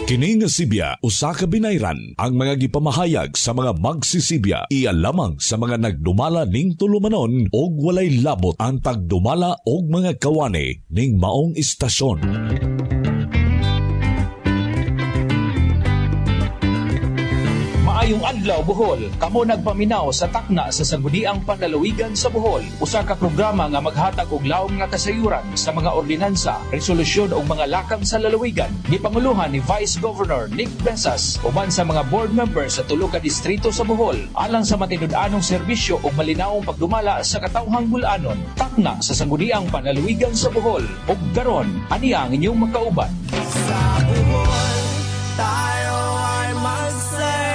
Kini nga Sibya usa ka binayran ang mga gipamahayag sa mga magsisibya iya lamang sa mga nagdumala ning tulumanon og walay labot ang tagdumala og mga kawani ning maong istasyon. Maayong adlaw Bohol, kamo nagpaminaw sa takna sa Sangguniang Panlalawigan sa Bohol. Usa ka programa nga maghatag og laom nga kasayuran sa mga ordinansa, resolusyon ug mga lakang sa lalawigan. Gipanguluhan ni Vice Governor Nick Besas uban sa mga board members sa tulo ka distrito sa Bohol alang sa matinud-anong serbisyo ug malinawong pagdumala sa katawhang bul-anon. Takna sa Sangguniang Panlalawigan sa Bohol. Ug karon, ani ang inyong makauban. Sa Bohol, tayo ay masaya.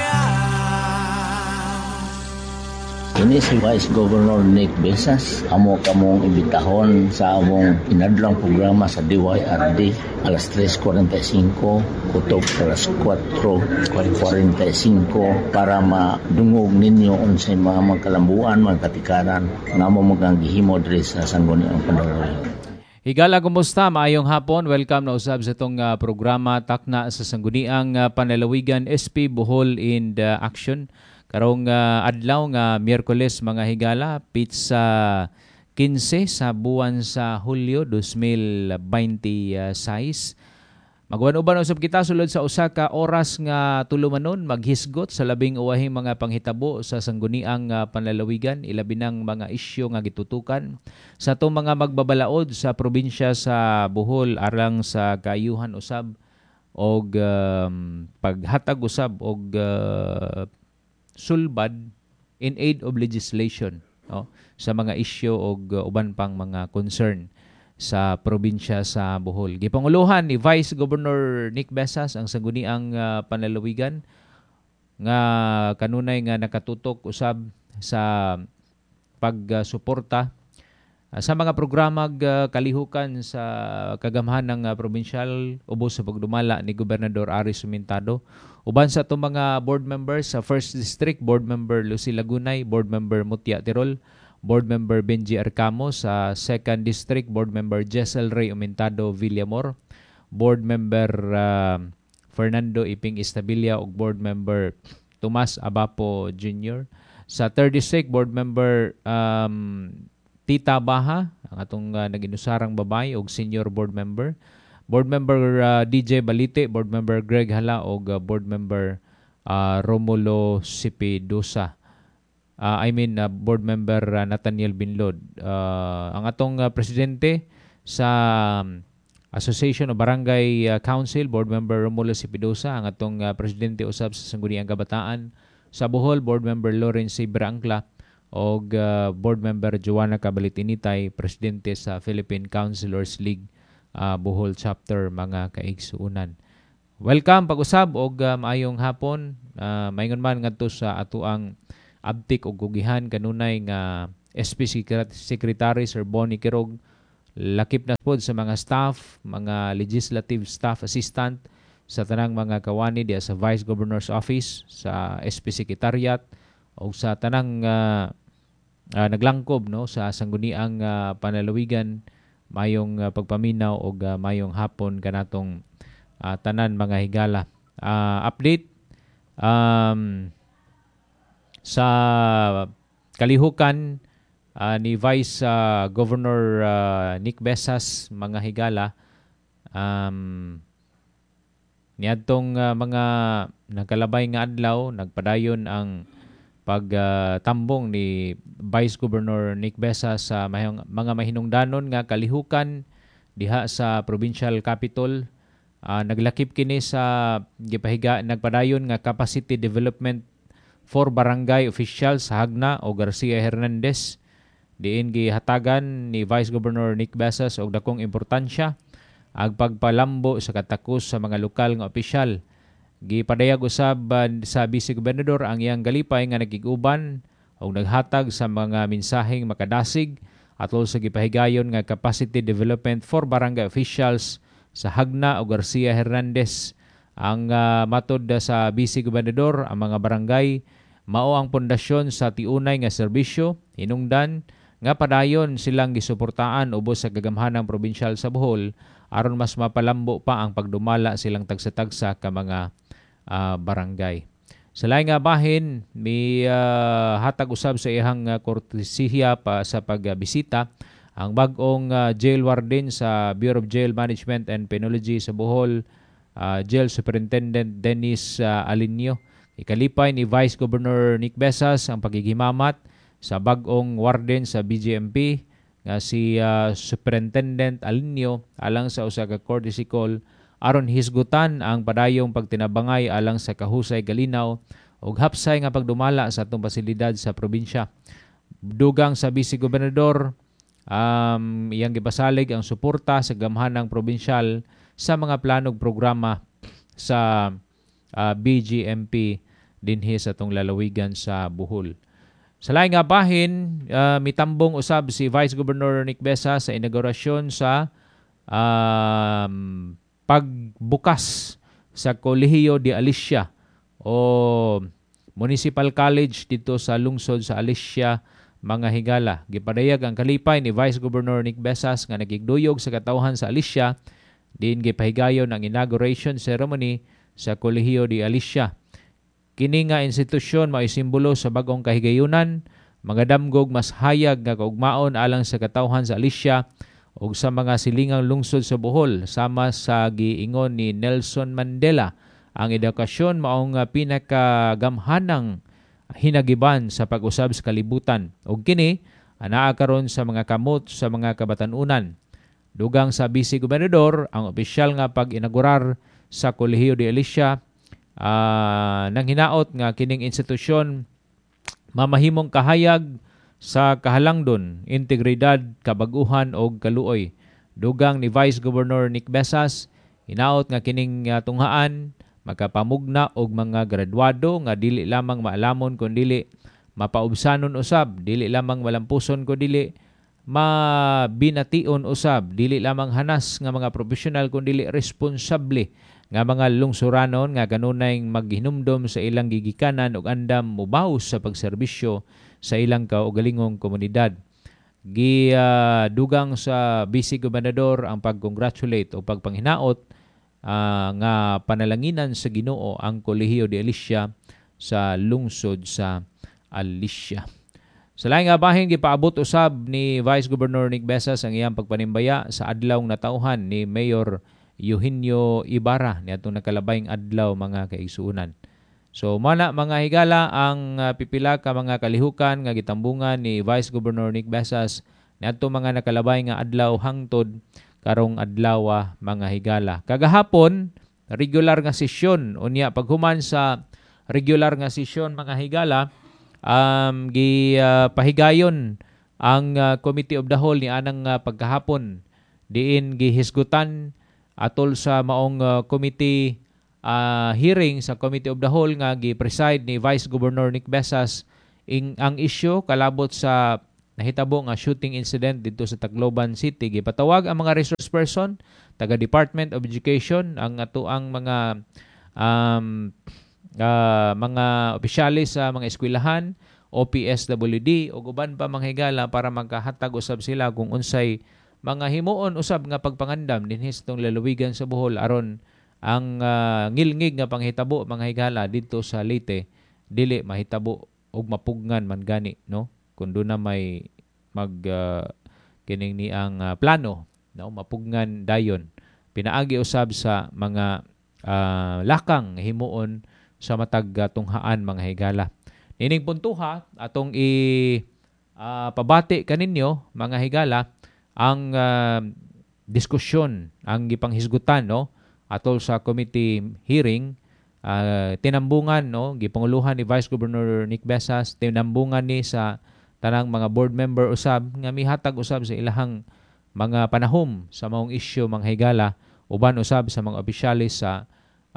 Ini si Vice Governor Nick Besas. Amo kamong imbitahon sa among inadlang programa sa DYRD alas 3:45 kutob alas 4:45 para madungog ninyo unsay mga kalambuan, mga katikaran nga amo magangihimo diri sa Sangguniang Panlalawigan. Higala, kumusta? Maayong hapon. Welcome na usab sa itong programa Takna sa Sangguniang Panlalawigan SP Bohol in the Action. Karong adlaw nga Miyerkules mga higala, pizza 15 sa buwan sa Hulyo 2026. Magwan-uban usab kita sulod sa usa ka oras nga tulumanon maghisgot sa labing uwahing mga panghitabo sa Sangguniang Panlalawigan, ilabi ng mga isyu nga gitutukan sa atong mga magbabalaod sa probinsya sa Bohol alang sa kaayuhan usab og paghatag usab og sulbad in aid of legislation, no, sa mga isyu og uban pang mga concern sa probinsya sa Bohol. Gipanguluhan ni Vice Governor Nick Besas ang Sangguniang Panlalawigan nga kanunay nga nakatutok usab sa pagsuporta sa mga programag kalihukan sa kagamhanang probinsyal ubos sa pagdumala ni Gobernador Aris Sumintado. Uban sa itong mga board members sa 1st District, Board Member Lucy Lagunay, Board Member Mutia Tirol, Board Member Benji Arcamo. Sa 2nd District, Board Member Jessel Ray Umentado Villamor, Board Member Fernando Iping Estabilia ug Board Member Tomas Abapo Jr. Sa 3rd District, Board Member Tita Baha, ang atong nag-inusarang babay og Senior Board Member. Board Member DJ Balite, Board Member Greg Hala og Board Member Romulo Sipidosa. Board Member Nathaniel Binlod. Ang atong presidente sa Association of Barangay Council, Board Member Romulo Sipidosa. Ang atong presidente usab sa Sangguniang Kabataan sa Bohol, Board Member Lawrence Brangla og Board Member Joanna Cabalitinitay, presidente sa Philippine Councilors League Bohol Chapter, mga kaigsuunan. Welcome pag-usab og maayong hapon. Maingon man ngadto sa atuang abtik og gugihan kanunay nga SP Secretary Sir Bonnie Quirog, lakip na pod sa mga staff, mga legislative staff assistant sa tanang mga kawani diya sa Vice Governor's Office, sa SP Secretariat o sa tanang naglangkob, no, sa Sangguniang Panlalawigan. Mayong pagpaminaw o mayong hapon kanatong tanan mga higala. Update sa kalihukan ni Vice Governor Nick Besas, mga higala. Niadtong mga nagkalabay nga adlaw, nagpadayon ang pagtambong ni Vice Governor Nick Besas sa mga mahinungdanon nga kalihukan diha sa provincial capital. Naglakip kini sa nagpadayon nga capacity development for barangay officials sa Hagna o Garcia Hernandez. Diin gihatagan ni Vice Governor Nick Besas og dakong importansya ang pagpalambo sa katakos sa mga lokal nga opisyal. Gipadayag usab sa Vice Gobernador ang iyang galipay nga nagiguban o naghatag sa mga mensaheng makadasig atol sa gipahigayon nga capacity development for barangay officials sa Hagna o Garcia Hernandez. Ang matod sa Vice Gobernador, ang mga barangay mao ang pundasyon sa tiunay nga serbisyo. Hinungdan nga padayon silang gisuportaan ubos sa gagamhanang probinsyal sa Bohol aron mas mapalambo pa ang pagdumala silang tagsa-tagsa ka mga barangay. Sa laing nga bahin, may hatag usab sa ihang kortesiya pa sa pagbisita ang bag-ong jail warden sa Bureau of Jail Management and Penology sa Bohol, Jail Superintendent Dennis Alinio. Ikalipay ni Vice Governor Nick Besas ang paghihimamat sa bag-ong warden sa BJMP nga si Superintendent Alinio alang sa usa ka courtesy call aron hisgutan ang padayong pagtinabangay alang sa kahusay galinaw ug hapsay nga pagdumala sa atong pasilidad sa probinsya. Dugang sa Vice Gobernador, iyang gipasalig ang suporta sa gamhanang probinsyal sa mga planong programa sa BGMP dinhi sa atong lalawigan sa Bohol. Sa laing nga bahin, mitambong usab si Vice Governor Nick Besa sa inaugurasyon sa pagbukas sa Kolehiyo de Alicia o Municipal College dito sa lungsod sa Alicia, mga higala. Gipadayag ang kalipay ni Vice Governor Nick Besas nga nagigduyog sa katawhan sa Alicia, diin gipahigayon ang inauguration ceremony sa Kolehiyo de Alicia. Kini nga institusyon mao simbolo sa bagong kahigayunan, mga damgog mas hayag nga kaugmaon alang sa katawhan sa Alicia ug sa mga silingang lungsod sa Bohol. Sama sa giingon ni Nelson Mandela, ang edukasyon maong pinakagamhanang hinagiban sa pag-usab sa kalibutan. Ug kini anaa karon sa mga kamot sa mga kabatanunan. Dugang sa Vice Gobernador, ang opisyal nga pag-inaugurar sa Kolehiyo de Alicia nang hinaot nga kining institusyon mamahimong kahayag sa kahalangdon, integridad, kabag-uhan o kaluoy. Dugang ni Vice Governor Nick Besas, hinaot nga kining tunghaan makapamugna og mga graduado nga dili lamang maalamon kundi mapaubsanon usab, dili lamang malampuson kundi mabination usab, dili lamang hanas nga mga profesional kundi responsable nga mga lungsuranon nga kanunay maghinumdom sa ilang gigikanan ug andam mubaws sa pagserbisyo sa ilang kaugalingong komunidad. Dugang sa Vice Gobernador ang pag-congratulate o pagpanghinaot nga panalanginan sa Ginoo ang Kolehiyo de Alicia sa lungsod sa Alicia. Sa laing nga bahin, gipaabot usab ni Vice Governor Nick Besas ang iyang pagpanimbaya sa adlawng natauhan ni Mayor Eugenio Ibarra niadtong nakalabayng adlaw, mga kaigsuonan. So mana mga higala ang pipila ka mga kalihukan nga gitambungan ni Vice Governor Nick Besas niadtong mga nakalabay nga adlaw hangtod karong adlaw, mga higala. Kagahapon regular nga sesyon unya paghuman sa regular nga sesyon, mga higala, pahigayon ang Committee of the Whole ni anang pagkahapon diin gihisgutan atol sa maong committee hearing sa Committee of the Whole nga gi-preside ni Vice Governor Nick Besas ang issue kalabot sa nahitabo nga shooting incident dito sa Tacloban City. Gipatawag ang mga resource person, taga Department of Education, ang atuang mga opisyalis sa mga eskwelahan, OPSWD o uban pa mga higala para magkahatag usab sila kung unsay mga himuon usab nga pagpangandam dinhi sa tong lalawigan sa Bohol aron ang ngilngig nga panghitabo, mga higala, dito sa Leyte dili mahitabo og mapugngan man gani, no? Kun doon na may kining ni ang plano, no, mapugngan dayon. Pinaagi usab sa mga lakang himuon sa matag tunghaan, mga higala. Nining puntuha atong pabati kaninyo, mga higala, ang diskusyon, ang gipanghisgutan, no, atol sa committee hearing, tinambungan, no, gipanguluhan ni Vice Governor Nick Besas, tinambungan ni sa tanang mga board member usab nga mihatag usab sa ilahang mga panahom sa maong issue, mga higala, uban usab sa mga opisyalis sa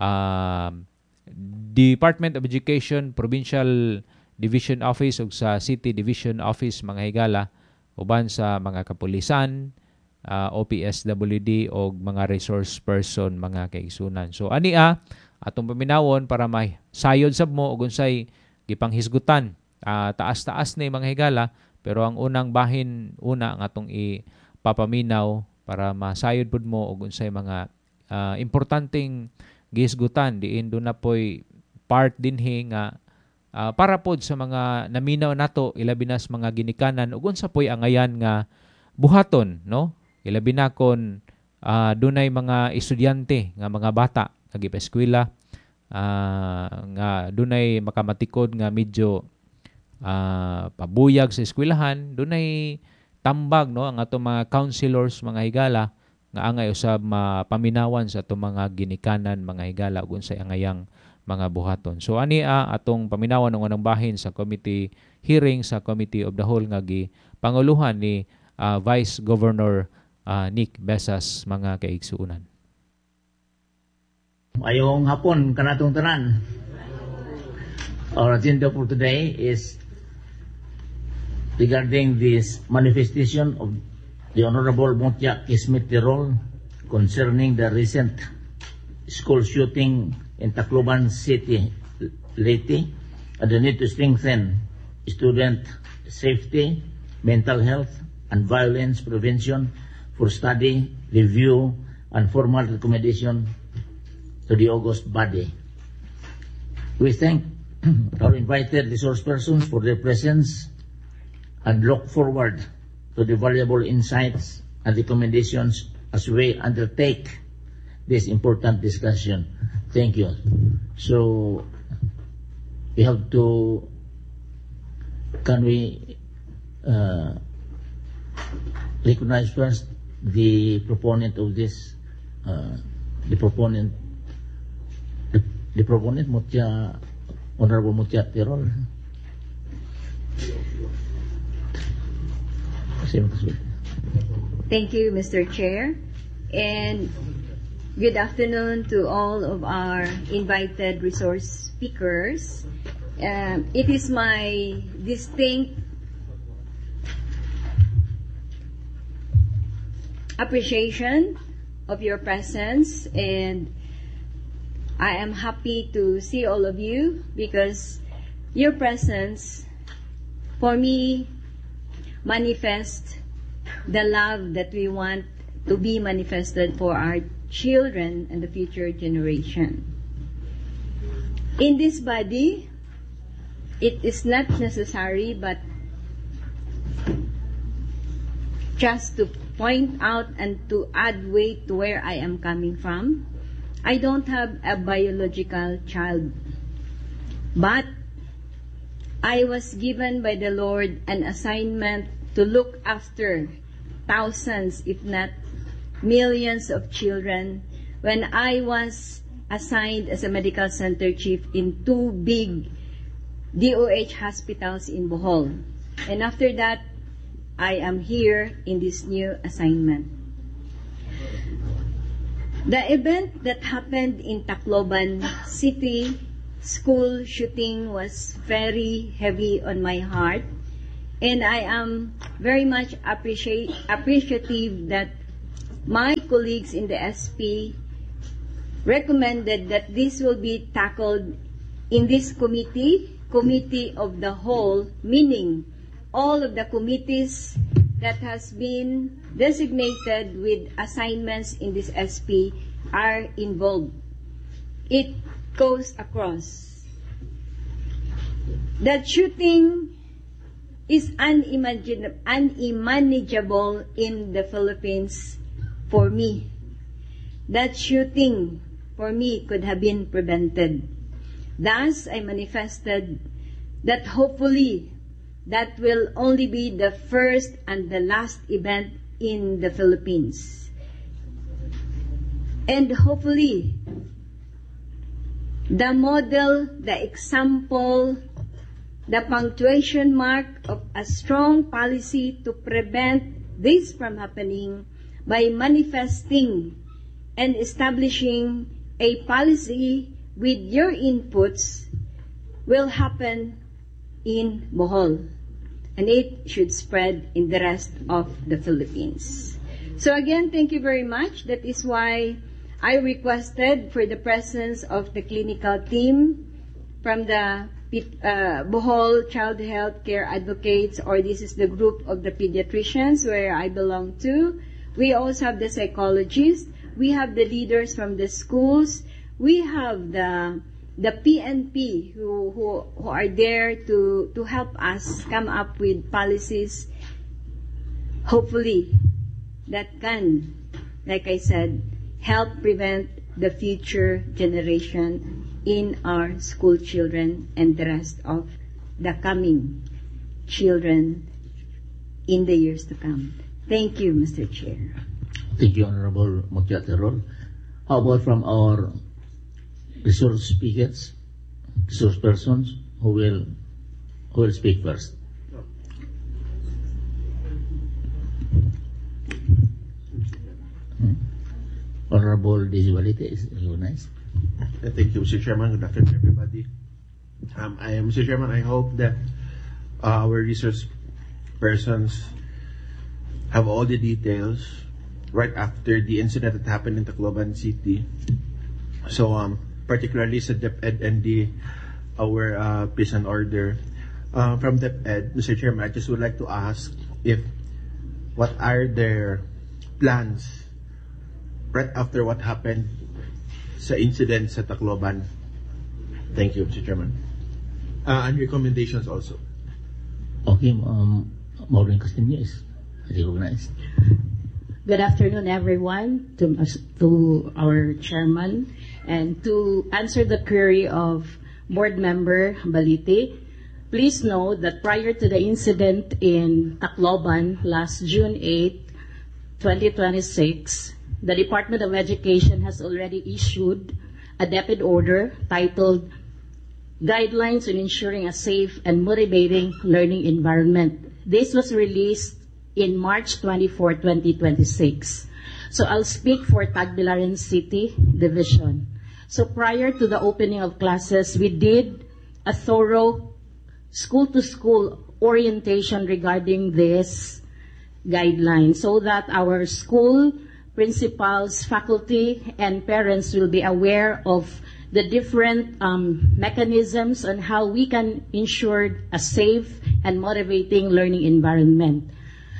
Department of Education, Provincial Division Office ug sa City Division Office, mga higala, uban sa mga kapulisan, OPSWD o mga resource person, mga kaigsunan. So ani atong paminawon para may sayod sab mo ug unsay gipanghisgutan. Taas-taas ni mga higala, pero ang unang bahin ang atong ipapaminaw para masayod pud mo og unsay mga importanteng gihisgutan diin do na poy part dinhi nga para pod sa mga naminaw nato ilabi na sa mga ginikanan ug unsa poy angayan nga buhaton, no? Ilabi na kon dunay mga estudyante nga mga bata nagipeskwela nga dunay makamatikod nga medyo pabuyag sa eskwelahan, dunay tambag, no, ang atong mga counselors mga higala nga angay usab mapaminawan sa atong mga ginikanan mga higala ug unsay angayang mga buhaton. So ani atong paminawan ng unang bahin sa committee hearing sa Committee of the Whole nga gipanguluhan ni Vice Governor Nick Besas mga kaigsuunan. Ayong hapon kanatong tanan. Our agenda for today is regarding this manifestation of the Honorable Mutya Kismet Tirol concerning the recent school shooting in Tacloban City, Leyte, and the need to strengthen student safety, mental health, and violence prevention for study, review, and formal recommendation to the August body. We thank our invited resource persons for their presence and look forward to the valuable insights and recommendations as we undertake this important discussion. Thank you. So, we have to, can we recognize first the proponent of this, the proponent Mutya, Honorable Mutya Tirol. Thank you, Mr. Chair, and good afternoon to all of our invited resource speakers. It is my distinct appreciation of your presence, and I am happy to see all of you because your presence for me manifests the love that we want to be manifested for our children and the future generation. In this body, it is not necessary but just to point out and to add weight to where I am coming from. I don't have a biological child, but I was given by the Lord an assignment to look after thousands, if not millions of children when I was assigned as a medical center chief in 2 big DOH hospitals in Bohol. And after that, I am here in this new assignment. The event that happened in Tacloban City school shooting was very heavy on my heart, and I am very much appreciative that my colleagues in the SP recommended that this will be tackled in this committee of the whole, meaning all of the committees that has been designated with assignments in this SP are involved. It goes across. That shooting is unmanageable in the Philippines for me. That shooting for me could have been prevented. Thus, I manifested that hopefully that will only be the first and the last event in the Philippines. And hopefully, the model, the example, the punctuation mark of a strong policy to prevent this from happening by manifesting and establishing a policy with your inputs will happen in Bohol. And it should spread in the rest of the Philippines. So again, thank you very much. That is why I requested for the presence of the clinical team from the Bohol Child Health Care Advocates, or this is the group of the pediatricians where I belong to, We also have the psychologists. We have the leaders from the schools. We have the PNP who are there to help us come up with policies, hopefully, that can, like I said, help prevent the future generation in our school children and the rest of the coming children in the years to come. Thank you, Mr. Chair. Thank you, Honorable Mutya Tirol. How about from our resource speakers, resource persons, who will speak first? Honorable Daisy Walite is recognized. Thank you, Mr. Chairman. Good afternoon, everybody. Mr. Chairman, I hope that our research persons have all the details right after the incident that happened in Tacloban City. So, particularly sa DepEd and our peace and order. From DepEd, Mr. Chairman, I just would like to ask what are their plans right after what happened sa incident sa Tacloban. Thank you, Mr. Chairman. And recommendations also. Okay, Maureen Castillo is recognized. Good afternoon, everyone, to our chairman, and to answer the query of board member Balite. Please know that prior to the incident in Tacloban last June 8, 2026, the Department of Education has already issued a DepEd order titled Guidelines on Ensuring a Safe and Motivating Learning Environment. This was released in March 24, 2026. So I'll speak for Tagbilaran City Division. So prior to the opening of classes, we did a thorough school-to-school orientation regarding this guideline so that our school principals, faculty, and parents will be aware of the different mechanisms on how we can ensure a safe and motivating learning environment.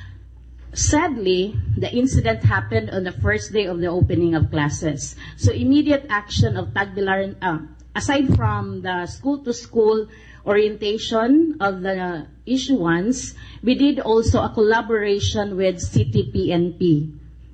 Sadly, the incident happened on the first day of the opening of classes. So immediate action of Tagbilaran, aside from the school-to-school orientation of the issuance, we did also a collaboration with CTPNP.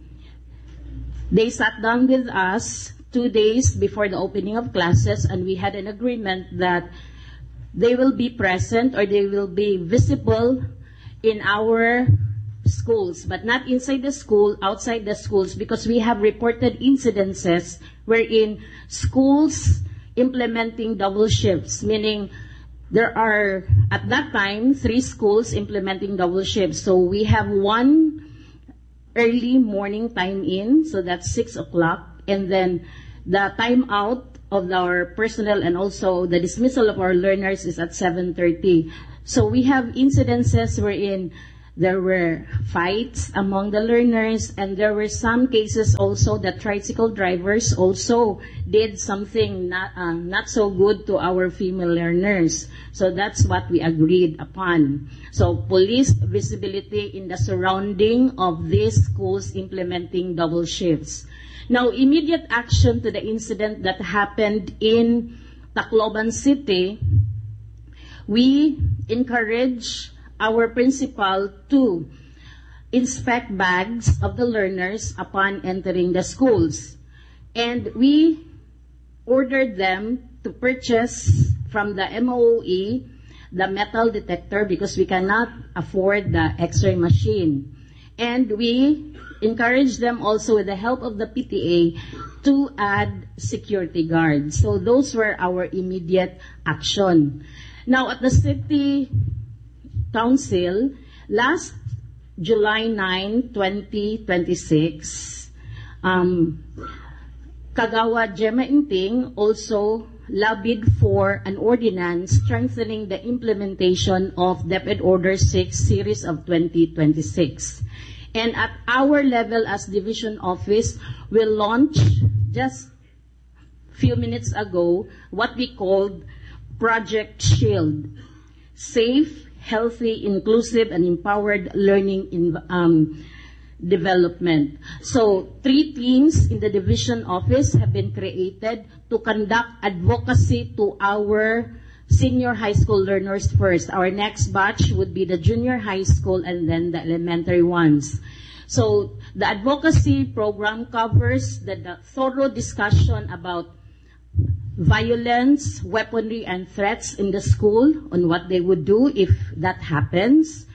They sat down with us 2 days before the opening of classes, and we had an agreement that they will be present or they will be visible in our schools, but not inside the school, outside the schools, because we have reported incidences wherein schools implementing double shifts, meaning there are, at that time, 3 schools implementing double shifts. So we have one early morning time in, so that's 6 o'clock, and then the time out of our personnel and also the dismissal of our learners is at 7:30. So we have incidences wherein there were fights among the learners, and there were some cases also that tricycle drivers also did something not so good to our female learners. So that's what we agreed upon. So police visibility in the surrounding of these schools implementing double shifts. Now, immediate action to the incident that happened in Tacloban City, we encourage our principal to inspect bags of the learners upon entering the schools. And we ordered them to purchase from the MOE the metal detector because we cannot afford the X-ray machine. And we encourage them also with the help of the PTA to add security guards. So those were our immediate action. Now at the City Council, last July 9, 2026, Kagawa Gemma Inting also lobbied for an ordinance strengthening the implementation of DepEd Order 6 series of 2026. And at our level as division office, we launched just a few minutes ago what we called Project Shield, Safe, Healthy, Inclusive, and Empowered Learning development. So 3 teams in the division office have been created to conduct advocacy to our senior high school learners first. Our next batch would be the junior high school and then the elementary ones. So the advocacy program covers the thorough discussion about violence, weaponry, and threats in the school on what they would do if that happens.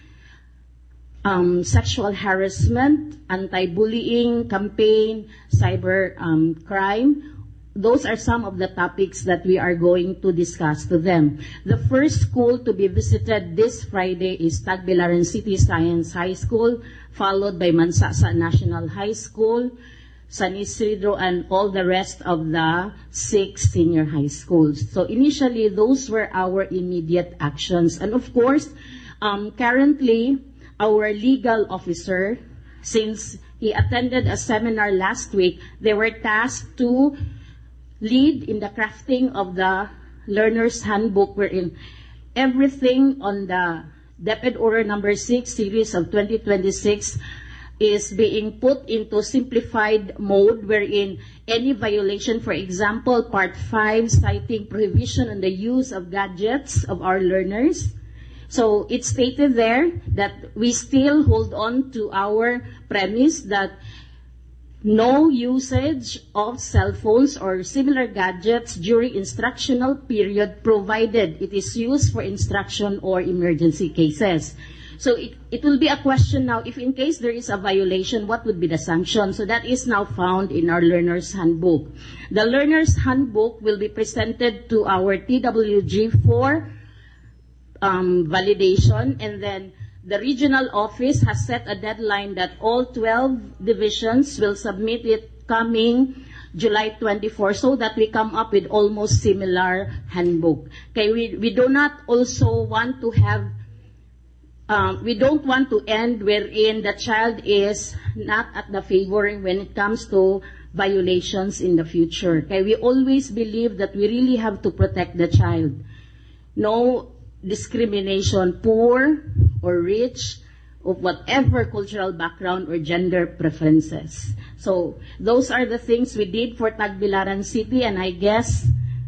Sexual harassment, anti-bullying campaign, cyber crime. Those are some of the topics that we are going to discuss to them. The first school to be visited this Friday is Tagbilaran City Science High School, followed by Mansasa National High School, San Isidro, and all the rest of the 6 senior high schools. So initially, those were our immediate actions. And of course, currently, our legal officer, since he attended a seminar last week, they were tasked to lead in the crafting of the learner's handbook, wherein everything on the DepEd Order number 6 series of 2026 is being put into simplified mode, wherein any violation, for example, Part 5, citing prohibition on the use of gadgets of our learners. So it's stated there that we still hold on to our premise that no usage of cell phones or similar gadgets during instructional period, provided it is used for instruction or emergency cases. So it will be a question now, if in case there is a violation, what would be the sanction? So that is now found in our learner's handbook. The learner's handbook will be presented to our TWG for validation, and then the regional office has set a deadline that all 12 divisions will submit it coming July 24, so that we come up with almost similar handbook. Okay, we do not also want to have, we don't want to end wherein the child is not at the favoring when it comes to violations in the future. Okay, we always believe that we really have to protect the child. No discrimination, poor or rich, of whatever cultural background or gender preferences. So those are the things we did for Tagbilaran City, and I guess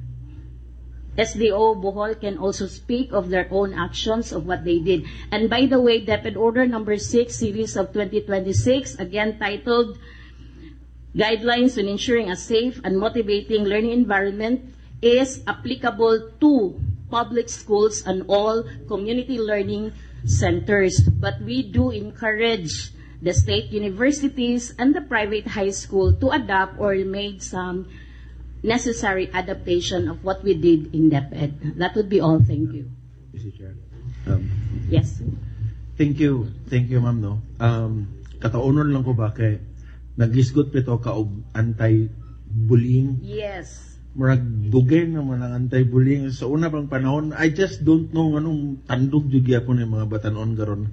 SDO Bohol can also speak of their own actions of what they did. And by the way, DepEd Order number 6 series of 2026, again titled Guidelines on Ensuring a Safe and Motivating Learning Environment, is applicable to public schools and all community learning centers. But we do encourage the state universities and the private high school to adapt or make some necessary adaptation of what we did in DepEd. That would be all. Thank you. Mr. Chair. Yes. Thank you, ma'am, no. Kataunon lang ko ba kay nagisgot pito ka og anti-bullying. Yes. Murag dugay naman ang anti-bullying sa una pang panahon. I just don't know anong tandog jud gyapon ng mga batanon karon.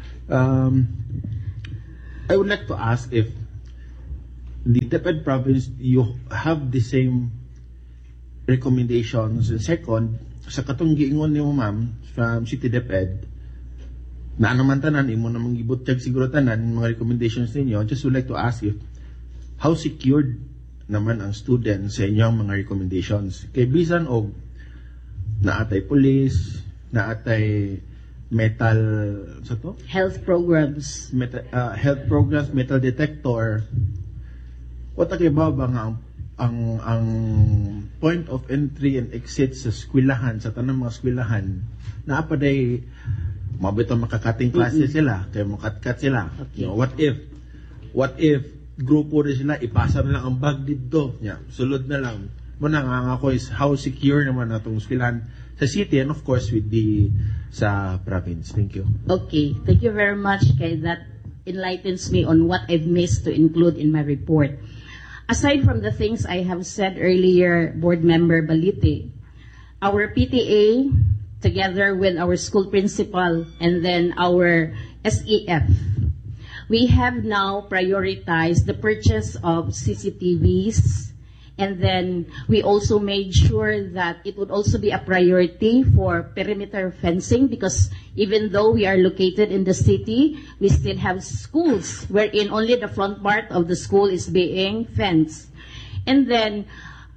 I would like to ask if the DepEd province, you have the same recommendations. And second, sa katong giingon niyo, ma'am, from City DepEd, na naman tanan, imo namang gibutag siguro tanan, mga recommendations ninyo, just would like to ask if, how secured naman ang students sa inyong mga recommendations? Kay bisan og naatay police, naatay metal, sa to? Health programs. Health programs, metal detector. What kay ba nga ang point of entry and exit sa eskwelahan, sa tanang mga eskwelahan, naapaday mabito makakating klase sila, kay makatkat sila. Okay. You know, what if grupo na sila, ipasa na lang ang bag dito. Yeah, sulod na lang. Muna nga ako is how secure naman natong eskwelahan sa city and of course with the sa province. Thank you. Okay, thank you very much. Kay that enlightens me on what I've missed to include in my report. Aside from the things I have said earlier, Board Member Balite, our PTA, together with our school principal and then our SEF, we have now prioritized the purchase of CCTVs And then we also made sure that it would also be a priority for perimeter fencing, because even though we are located in the city, we still have schools wherein only the front part of the school is being fenced. And then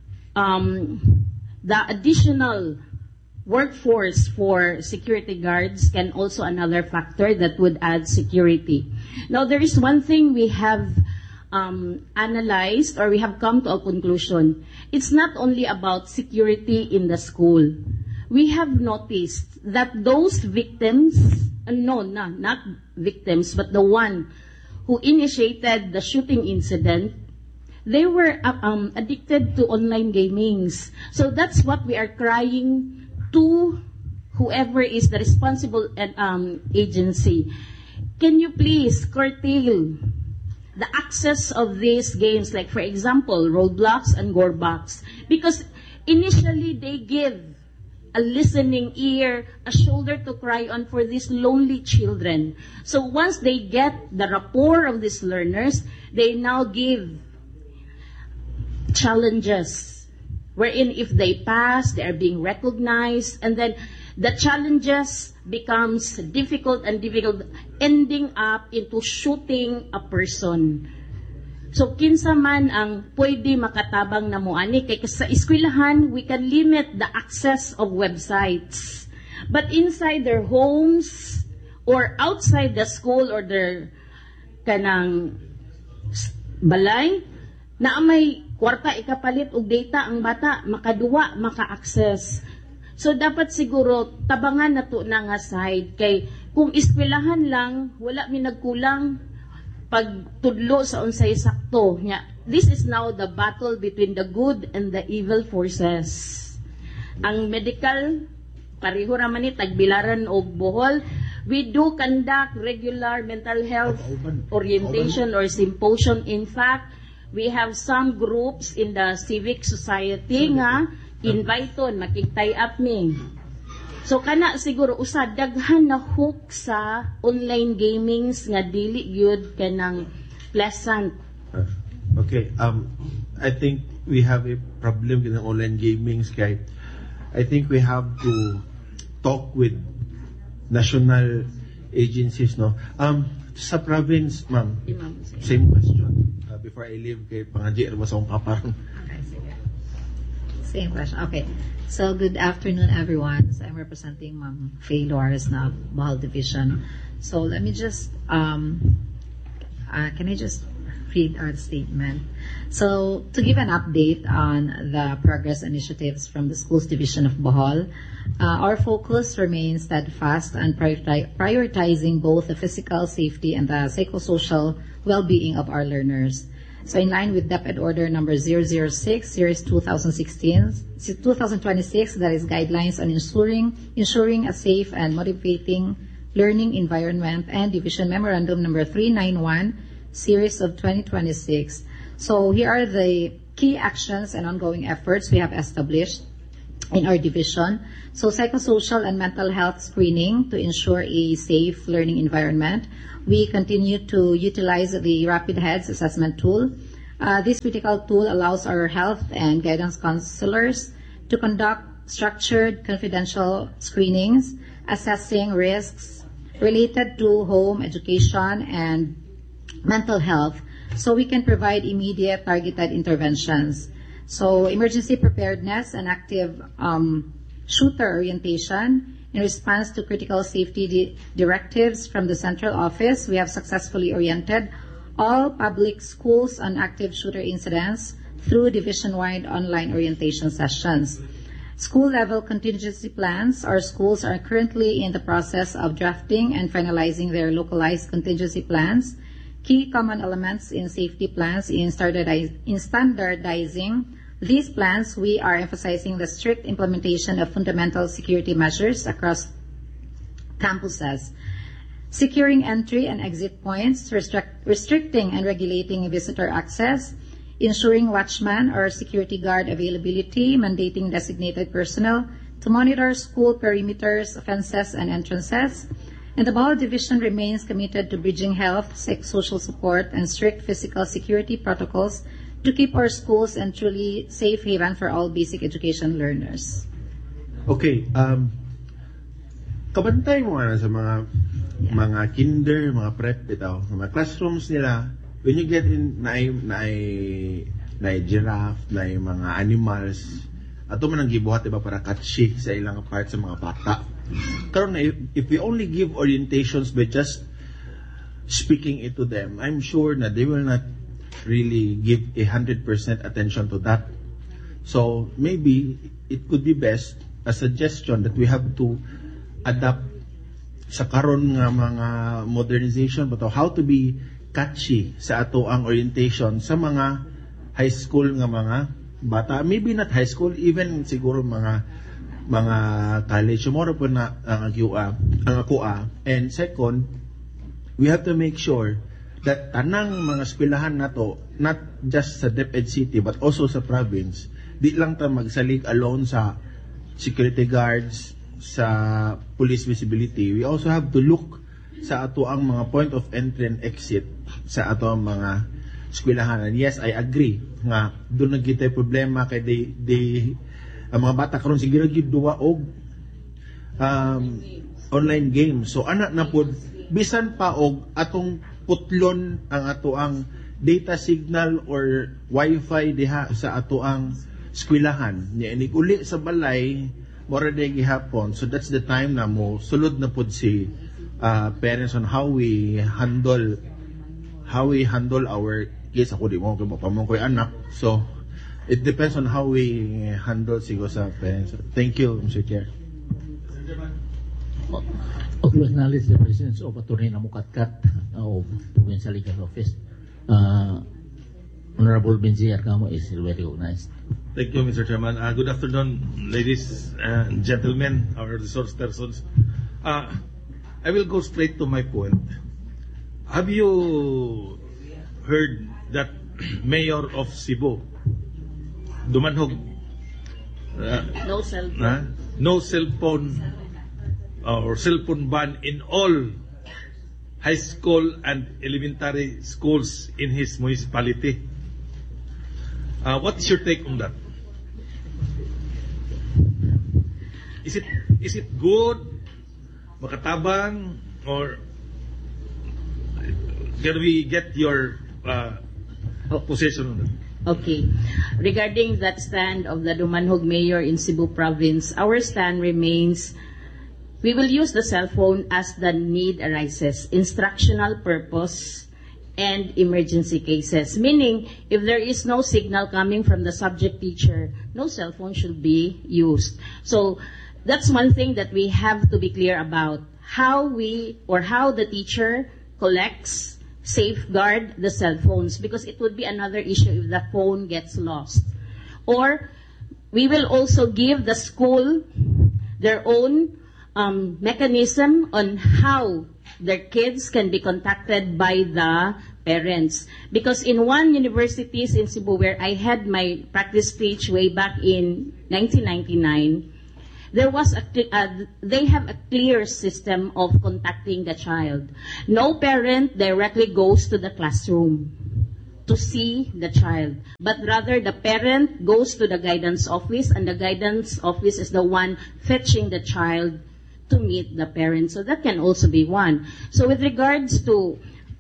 the additional workforce for security guards can also another factor that would add security. Now, there is one thing we have analyzed, or we have come to a conclusion. It's not only about security in the school. We have noticed that those victims, not victims, but the one who initiated the shooting incident, they were addicted to online gamings. So that's what we are crying to whoever is the responsible agency. Can you please curtail the access of these games, like for example, Roblox and Gorebox? Because initially they give a listening ear, a shoulder to cry on for these lonely children. So once they get the rapport of these learners, they now give challenges, wherein if they pass, they are being recognized, and then the challenges becomes difficult, ending up into shooting a person. So kinsa man ang pwede makatabang na moani, kay sa eskwelahan we can limit the access of websites, but inside their homes or outside the school or their kanang balay na may kwarta ikapalit og data ang bata, makaduwa, maka-access. So dapat siguro tabangan na to na nga side, kay kung eskwelahan lang wala mi nagkulang pagtudlo sa unsay sakto nya. This is now the battle between the good and the evil forces. Ang medical pareho ra man ni tagbilaran og Bohol. We do conduct regular mental health orientation or symposium. In fact, we have some groups in the civic society nga inviton, makitay up me. So kana siguro usad daghan na hook sa online gamings nga dili gyud kanang pleasant. Okay, I think we have a problem with online gamings, kay I think we have to talk with national agencies, no. Sa province, ma'am, same question. Before I leave, kay pangaji mo sa akong paparang. Okay, sige. Same question. Okay. So, good afternoon, everyone. So, I'm representing Ma'am Faye Loares na Bohol Division. So, let me just, can I just read our statement? So, to give an update on the progress initiatives from the Schools Division of Bohol, our focus remains steadfast on prioritizing both the physical safety and the psychosocial well-being of our learners. So in line with DepEd Order number 006, Series 2026, that is guidelines on ensuring a safe and motivating learning environment, and Division Memorandum number 391, Series of 2026. So here are the key actions and ongoing efforts we have established in our division. So psychosocial and mental health screening to ensure a safe learning environment. We continue to utilize the Rapid Heads assessment tool. This critical tool allows our health and guidance counselors to conduct structured, confidential screenings, assessing risks related to home, education, and mental health, so we can provide immediate targeted interventions. So emergency preparedness and active shooter orientation. In response to critical safety directives from the central office, we have successfully oriented all public schools on active shooter incidents through division-wide online orientation sessions. School-level contingency plans. Our schools are currently in the process of drafting and finalizing their localized contingency plans. Key common elements in safety plans in standardizing these plans, we are emphasizing the strict implementation of fundamental security measures across campuses, securing entry and exit points, restricting and regulating visitor access, ensuring watchman or security guard availability, mandating designated personnel to monitor school perimeters, fences, and entrances. And the Bohol Division remains committed to bridging health, social support, and strict physical security protocols to keep our schools and truly safe haven for all basic education learners. Okay, kabantay mo nga sa mga kinder, mga prep bitaw, mga classrooms nila, when you get in na giraffe, na mga animals, ato man ang gibuhat diba para catchy sa ilang part sa mga bata. Karon if we only give orientations by just speaking it to them, I'm sure na they will not really give 100% attention to that. So maybe it could be best a suggestion that we have to adapt sa karon nga mga modernization but how to be catchy sa ato ang orientation sa mga high school nga mga bata, maybe not high school, even siguro mga college more po na ang akua. And second, we have to make sure that tanang mga eskwelahan nato, not just sa DepEd City but also sa province, di lang ta magsalig alone sa security guards, sa police visibility. We also have to look sa ato ang mga point of entry and exit sa ato ang mga eskwelahan. And yes, I agree nga doon nagkita problema kay ang mga bata karon siguro gid duwa og online games. So anak na pod bisan pa og atong putlon ang ato ang data signal or wifi diha sa ato ang eskwelahan. Ni uli sa balay mora day gihapon. So that's the time na mo sulod na pod si parents on how we handle our kids. Ako di mo pamangkoy anak. So it depends on how we handle siguro sa parents. Thank you, Mr. Chair. To acknowledge the presence of Attorney Namukatkat of Provincial Legal Office. Honorable Benzi Arcamo is well recognized. Thank you, Mr. Chairman. Good afternoon, ladies and gentlemen, our resource persons. I will go straight to my point. Have you heard that Mayor of Cebu, Dumanhog, no cell phone or cell phone ban in all high school and elementary schools in his municipality? What's your take on that? Is it good, makatabang, or can we get your position on that? Okay. Regarding that stand of the Dumanhog Mayor in Cebu Province, our stand remains we will use the cell phone as the need arises, instructional purpose, and emergency cases. Meaning, if there is no signal coming from the subject teacher, no cell phone should be used. So, that's one thing that we have to be clear about. How the teacher collects, safeguard the cell phones, because it would be another issue if the phone gets lost. Or, we will also give the school their own mechanism on how their kids can be contacted by the parents. Because in one universities in Cebu where I had my practice speech way back in 1999, there was they have a clear system of contacting the child. No parent directly goes to the classroom to see the child, but rather the parent goes to the guidance office, and the guidance office is the one fetching the child to meet the parents. So that can also be one. So with regards to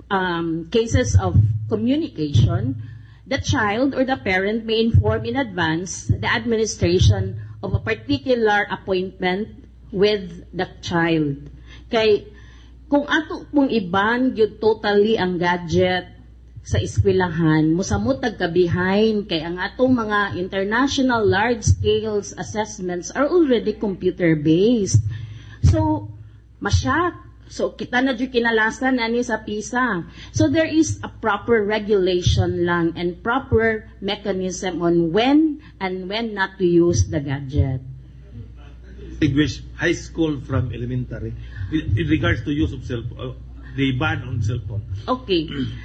cases of communication, the child or the parent may inform in advance the administration of a particular appointment with the child. Kay kung ato pong iban gyud totally ang gadget sa eskwelahan, musamot behind kay ang atong mga international large-scale assessments are already computer-based. So, masyak. So, kita na dyan kinalasan ani sa PISA. So, there is a proper regulation lang and proper mechanism on when and when not to use the gadget. Distinguish high school from elementary in regards to use of cell phone, the ban on cell phone. Okay.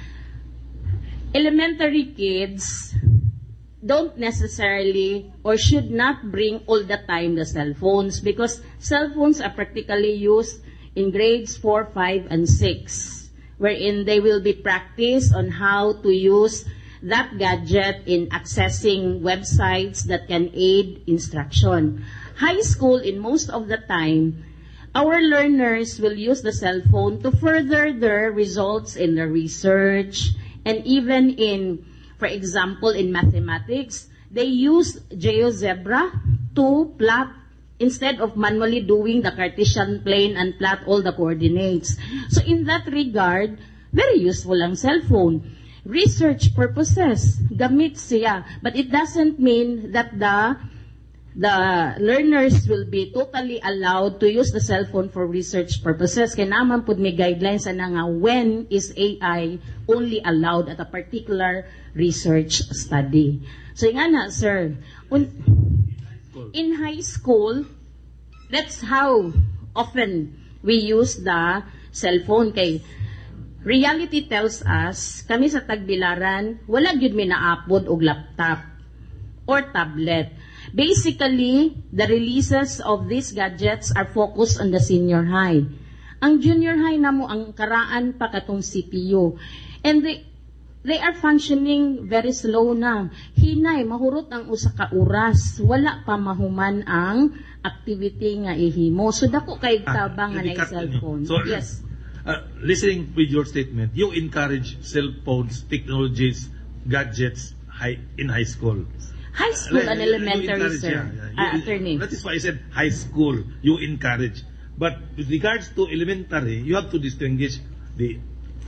Elementary kids don't necessarily or should not bring all the time the cell phones, because cell phones are practically used in grades 4, 5, and 6, wherein they will be practiced on how to use that gadget in accessing websites that can aid instruction. High school, in most of the time, our learners will use the cell phone to further their results in the research, and even in, for example, in mathematics, they use GeoGebra to plot instead of manually doing the Cartesian plane and plot all the coordinates. So in that regard, very useful ang cellphone. Research purposes, gamit siya. But it doesn't mean that the learners will be totally allowed to use the cellphone for research purposes. Kaya naman po may guidelines na nga when is AI only allowed at a particular research study. So nga na, sir, in high school, that's how often we use the cellphone. Kay reality tells us, kami sa Tagbilaran, wala gyud mi naapod og laptop or tablet. Basically, the releases of these gadgets are focused on the senior high. Ang junior high namo ang karaan pa katong CPU. And they are functioning very slow na. Hinay, mahurot ang usa ka oras. Wala pa mahuman ang activity nga ihimo. So dako kay tabang nga na cellphone. So, yes. Listening with your statement, you encourage cell phones, technologies, gadgets in high school. High school and elementary, sir. Attorney. That is why I said high school, you encourage. But with regards to elementary, you have to distinguish the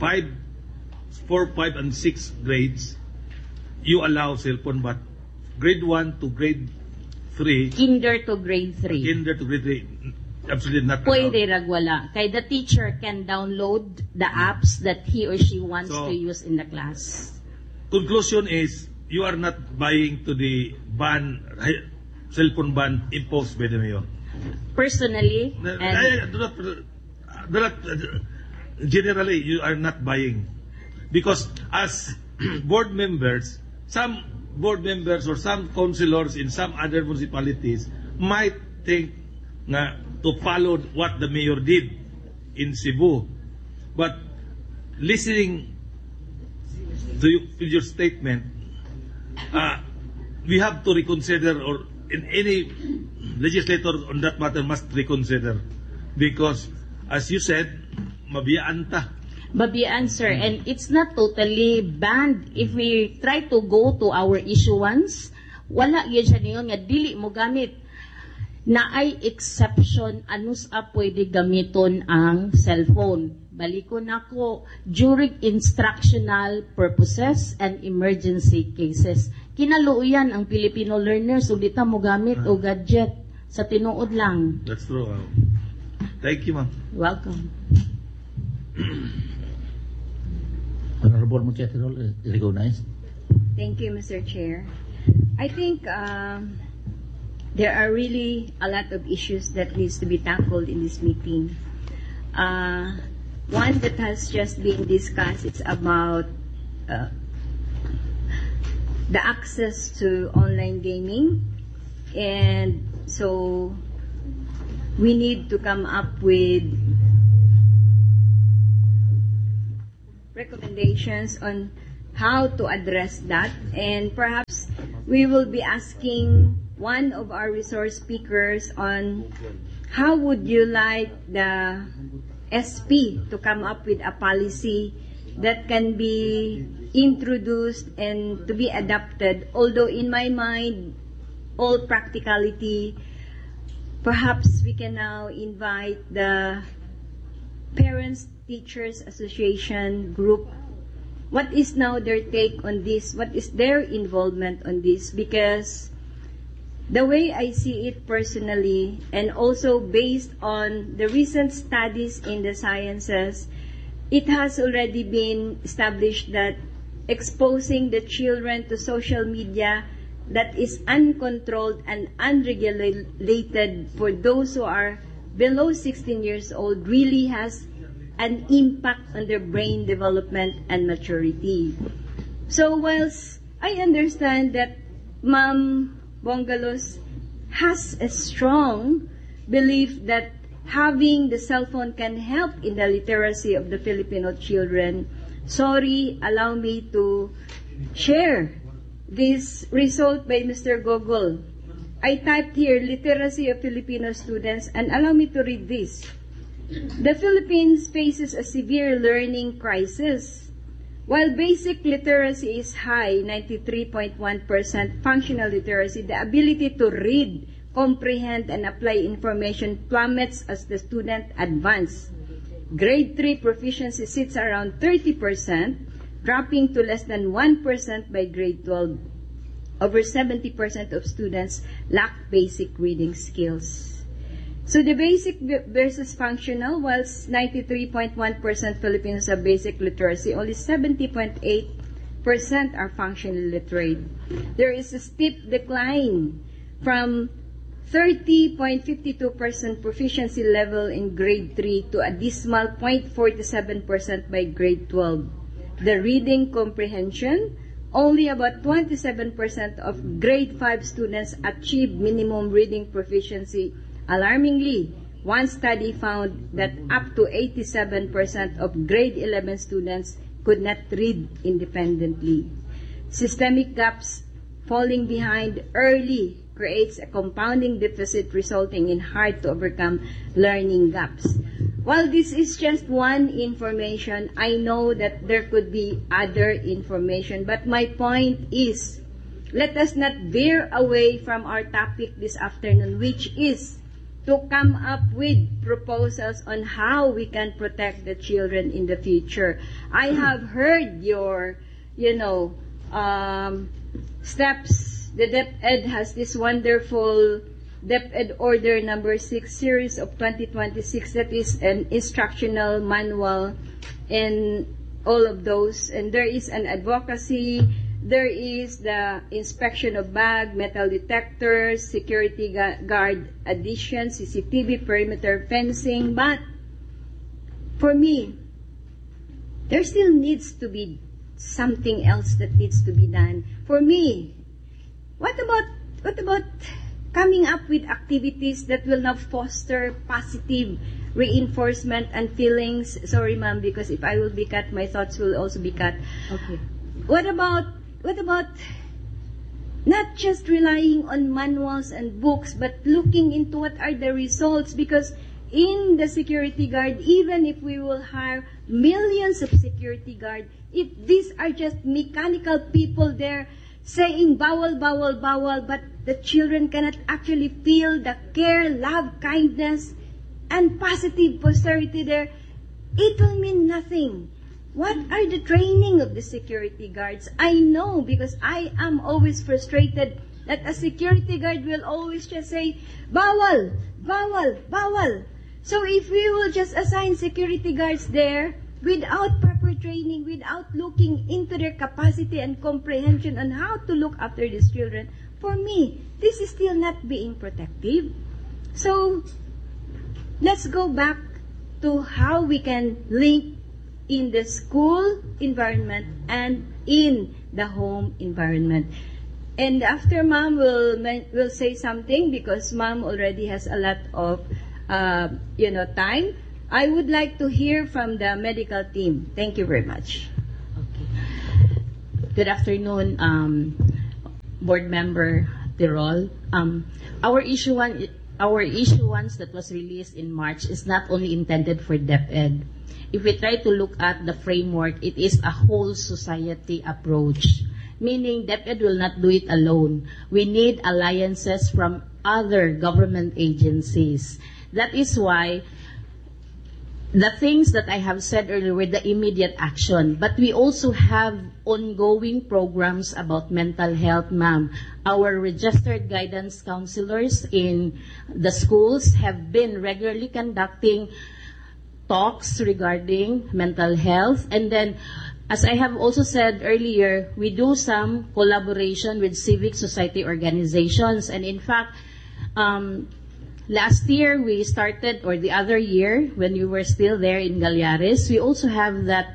4, 5, and 6 grades. You allow cell phone, but grade 1 to grade 3. Kinder to grade 3. Kinder to grade 3. Absolutely not allowed. Pwede ragwala. Kay the teacher can download the apps that he or she wants to use in the class. Conclusion is, you are not buying to the cell phone ban imposed by the mayor. Personally, generally, you are not buying. Because as board members, some board members or some councilors in some other municipalities might think na to follow what the mayor did in Cebu. But listening to your statement, we have to reconsider, or in any legislator on that matter must reconsider. Because, as you said, mabiyaan ta. Mabiyaan, sir. And it's not totally banned. If we try to go to our issuance, wala yun siya niyon nga dili mo gamit. Na ay exception, anus pwede gamiton ang cellphone. Balikon ako, during instructional purposes and emergency cases. Kinaluuyan ang Filipino learners, ug dita mo gamit o gadget sa tinuod lang. That's true. Thank you, ma'am. Welcome. Honorable Muchatirol is recognized. Thank you, Mr. Chair. I think there are really a lot of issues that needs to be tackled in this meeting. One that has just been discussed is about the access to online gaming, and so we need to come up with recommendations on how to address that, and perhaps we will be asking one of our resource speakers on how would you like the SP to come up with a policy that can be introduced and to be adopted. Although in my mind, all practicality, perhaps we can now invite the Parents Teachers Association group. What is now their take on this? What is their involvement on this? Because the way I see it personally, and also based on the recent studies in the sciences, it has already been established that exposing the children to social media that is uncontrolled and unregulated for those who are below 16 years old really has an impact on their brain development and maturity. So whilst I understand that Ma'am Bongalos has a strong belief that having the cell phone can help in the literacy of the Filipino children, sorry, allow me to share this result by Mr. Gogol. I typed here, literacy of Filipino students, and allow me to read this. The Philippines faces a severe learning crisis. While basic literacy is high, 93.1% functional literacy, the ability to read, comprehend, and apply information plummets as the student advances. Grade 3 proficiency sits around 30%, dropping to less than 1% by grade 12. Over 70% of students lack basic reading skills. So the basic versus functional, whilst 93.1% Filipinos have basic literacy, only 70.8% are functionally literate. There is a steep decline from 30.52% proficiency level in grade 3 to a dismal 0.47% by grade 12. The reading comprehension, only about 27% of grade 5 students achieve minimum reading proficiency. Alarmingly, one study found that up to 87% of grade 11 students could not read independently. Systemic gaps, falling behind early, creates a compounding deficit resulting in hard to overcome learning gaps. While this is just one information, I know that there could be other information, but my point is, let us not veer away from our topic this afternoon, which is to come up with proposals on how we can protect the children in the future. I have heard your, steps. The DepEd has this wonderful DepEd Order number 6 series of 2026 that is an instructional manual and all of those. And there is an advocacy. There is the inspection of bag, metal detectors, security guard addition, CCTV, perimeter fencing. But for me, there still needs to be something else that needs to be done. For me, what about coming up with activities that will now foster positive reinforcement and feelings? Sorry, ma'am, because if I will be cut, my thoughts will also be cut. Okay. What about not just relying on manuals and books, but looking into what are the results? Because in the security guard, even if we will hire millions of security guard, if these are just mechanical people there saying bawal, bawal, bawal, but the children cannot actually feel the care, love, kindness, and positive posterity there, it will mean nothing. What are the training of the security guards? I know, because I am always frustrated that a security guard will always just say, bawal, bawal, bawal. So if we will just assign security guards there without proper training, without looking into their capacity and comprehension on how to look after these children, for me, this is still not being protective. So let's go back to how we can link in the school environment and in the home environment. And after ma'am will say something, because ma'am already has a lot of time, I would like to hear from the medical team. Thank you very much. Okay. Good afternoon, board member Tirol. Our issuance that was released in March is not only intended for DepEd. If we try to look at the framework, it is a whole society approach, meaning DepEd will not do it alone. We need alliances from other government agencies. That is why the things that I have said earlier were the immediate action, but we also have ongoing programs about mental health, ma'am. Our registered guidance counselors in the schools have been regularly conducting talks regarding mental health. And then, as I have also said earlier, we do some collaboration with civic society organizations. And in fact, last year we started, or the other year when we were still there in Galyares, we also have that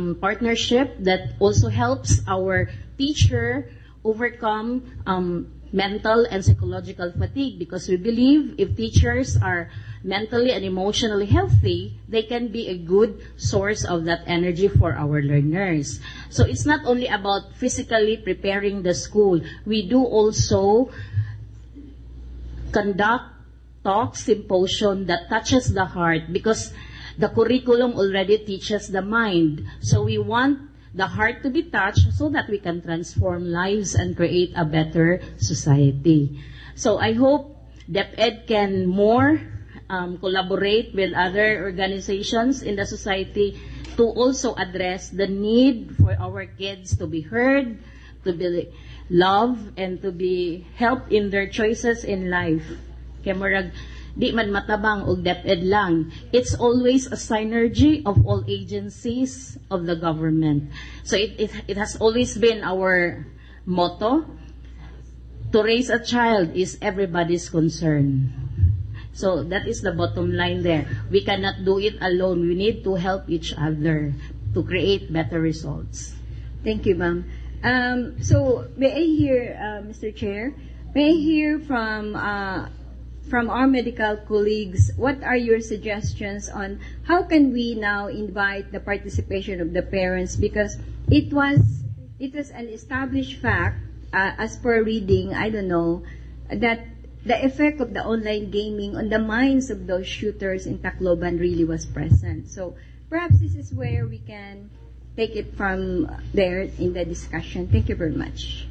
partnership that also helps our teacher overcome mental and psychological fatigue, because we believe if teachers are mentally and emotionally healthy, they can be a good source of that energy for our learners. So it's not only about physically preparing the school. We do also conduct talk symposium that touches the heart, because the curriculum already teaches the mind. So we want the heart to be touched so that we can transform lives and create a better society. So I hope DepEd can more collaborate with other organizations in the society to also address the need for our kids to be heard, to be loved, and to be helped in their choices in life. Kaya marag, di man matabang og DepEd lang. It's always a synergy of all agencies of the government. So it has always been our motto, to raise a child is everybody's concern. So that is the bottom line there. We cannot do it alone. We need to help each other to create better results. Thank you, ma'am. So may I hear, Mr. Chair, may I hear from our medical colleagues, what are your suggestions on how can we now invite the participation of the parents? Because it was an established fact, as per reading, I don't know, that the effect of the online gaming on the minds of those shooters in Tacloban really was present. So perhaps this is where we can take it from there in the discussion. Thank you very much.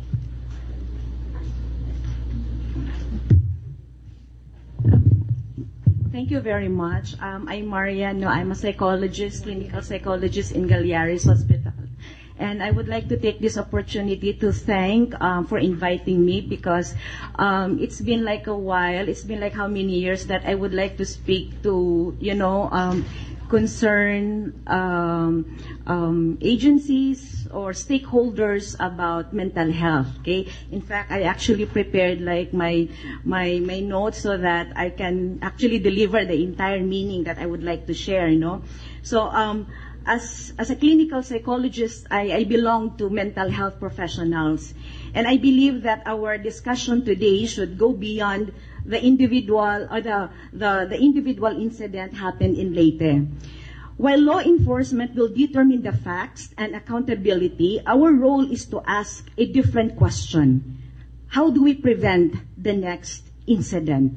Thank you very much. I'm Mariano. I'm a psychologist, clinical psychologist in Galiares Hospital. And I would like to take this opportunity to thank for inviting me, because it's been like a while. It's been like how many years that I would like to speak to, concerned agencies or stakeholders about mental health. Okay. In fact, I actually prepared like my notes so that I can actually deliver the entire meaning that I would like to share. So as a clinical psychologist, I belong to mental health professionals, and I believe that our discussion today should go beyond the individual or the individual incident happened in Leyte. While law enforcement will determine the facts and accountability, our role is to ask a different question. How do we prevent the next incident?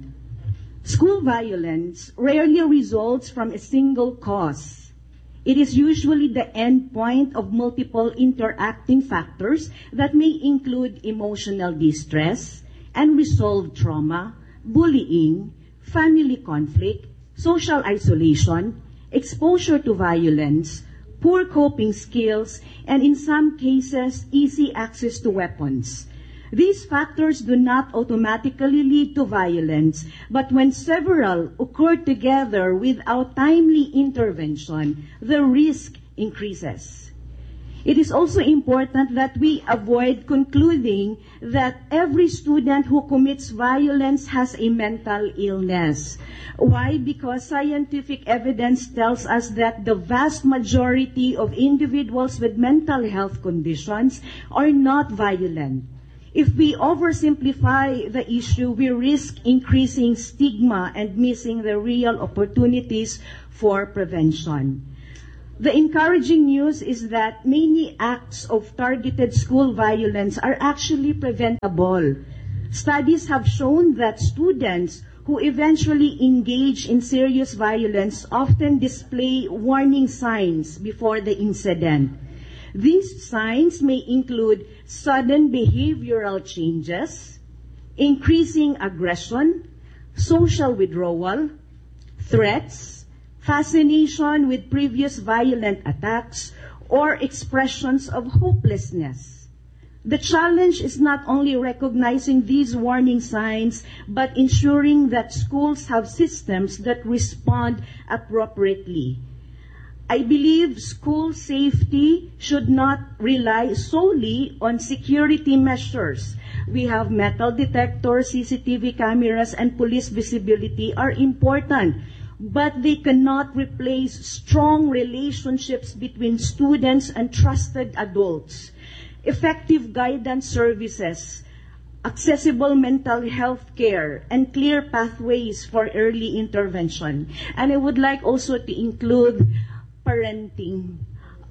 School violence rarely results from a single cause. It is usually the end point of multiple interacting factors that may include emotional distress, unresolved trauma, bullying, family conflict, social isolation, exposure to violence, poor coping skills, and in some cases, easy access to weapons. These factors do not automatically lead to violence, but when several occur together without timely intervention, the risk increases. It is also important that we avoid concluding that every student who commits violence has a mental illness. Why? Because scientific evidence tells us that the vast majority of individuals with mental health conditions are not violent. If we oversimplify the issue, we risk increasing stigma and missing the real opportunities for prevention. The encouraging news is that many acts of targeted school violence are actually preventable. Studies have shown that students who eventually engage in serious violence often display warning signs before the incident. These signs may include sudden behavioral changes, increasing aggression, social withdrawal, threats, fascination with previous violent attacks, or expressions of hopelessness. The challenge is not only recognizing these warning signs, but ensuring that schools have systems that respond appropriately. I believe school safety should not rely solely on security measures. We have metal detectors, CCTV cameras, and police visibility are important, but they cannot replace strong relationships between students and trusted adults. Effective guidance services accessible mental health care, and clear pathways for early intervention. And I would like also to include parenting.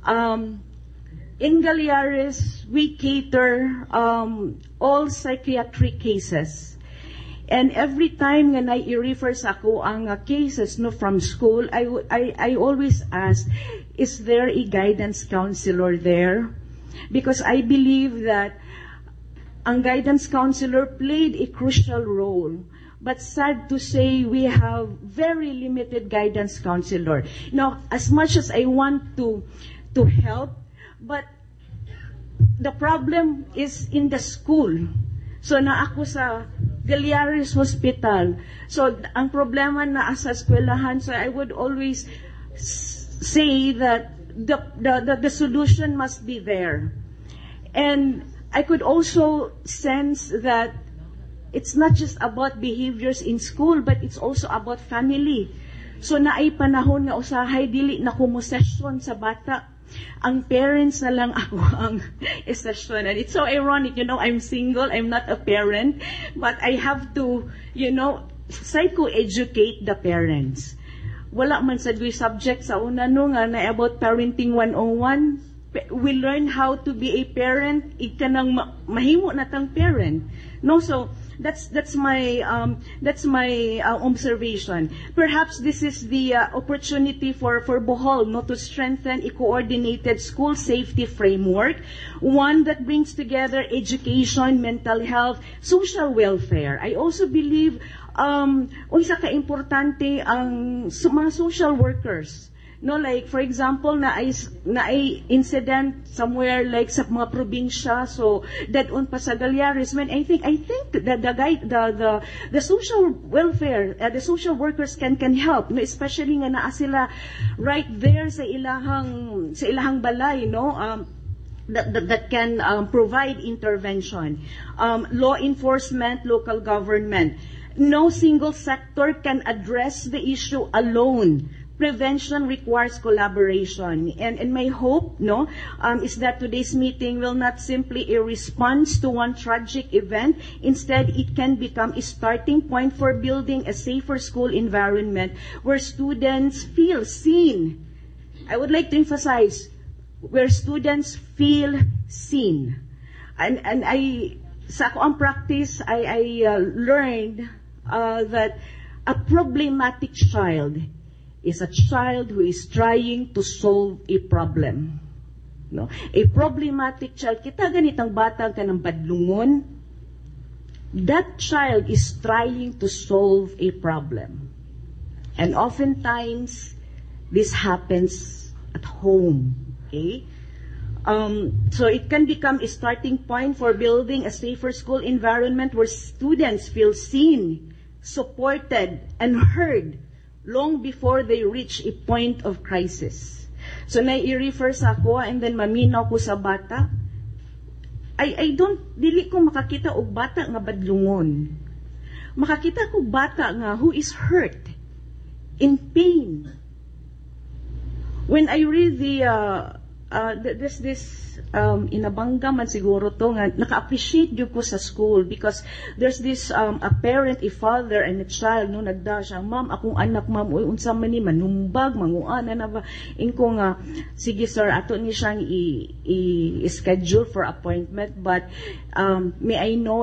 In Galeares, we cater all psychiatric cases. And every time nga i-refer sa ako ang cases no from school, I always ask, is there a guidance counselor there? Because I believe that ang guidance counselor played a crucial role. But sad to say, we have very limited guidance counselor. Now, as much as I want to help, but the problem is in the school. So, na ako sa Galeares Hospital. So, ang problema na sa eskwelahan, so I would always say that the solution must be there. And I could also sense that it's not just about behaviors in school, but it's also about family. So, naay panahon nga usahay, dili na kumusesyon sa bata. Ang parents na lang ako ang isesyon. And it's so ironic, I'm single, I'm not a parent, but I have to, psycho-educate the parents. Wala man sa subject sa una nga na about parenting 101. We learn how to be a parent, ika nang mahimo na tang parent. No, so that's my observation. Perhaps this is the opportunity for Bohol to strengthen a coordinated school safety framework, one that brings together education, mental health, social welfare. I also believe unsa ka importante ang mga social workers. No, like for example, na ay incident somewhere like sa mga probinsya, so dadon pa sa Galeares. I think the social welfare, the social workers can help, no, especially nga naa sila right there sa ilahang balay, no. That can provide intervention. Law enforcement, local government. No single sector can address the issue alone. Prevention requires collaboration. And my hope, is that today's meeting will not simply a response to one tragic event. Instead, it can become a starting point for building a safer school environment where students feel seen. I would like to emphasize, where students feel seen. And sa ako ang practice, I learned that a problematic child is a child who is trying to solve a problem. No? A problematic child, kita ganitang bata ka ng badlungon, that child is trying to solve a problem. And oftentimes, this happens at home. Okay? So it can become a starting point for building a safer school environment where students feel seen, supported, and heard long before they reach a point of crisis. So i-refer sa ako and then maminaw ko sa bata. Dili ko makakita og bata nga badlungon. Makakita ko bata nga who is hurt, in pain. When I read this inabangga man siguro to nga naka-appreciate gyud ko sa school because there's this a parent, a father and a child no nagdash ang ma'am akong anak ma'am oy unsa man ni manumbag manguana na ba inko nga sige sir ato ni siyang i-schedule for appointment but may I know